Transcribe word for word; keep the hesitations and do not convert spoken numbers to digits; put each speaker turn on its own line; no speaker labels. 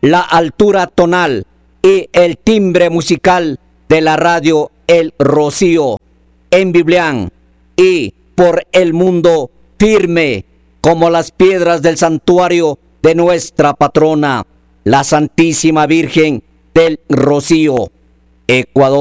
la altura tonal y el timbre musical de la radio El Rocío, en Biblián y por el mundo, firme como las piedras del santuario de nuestra patrona, la Santísima Virgen del Rocío, Ecuador.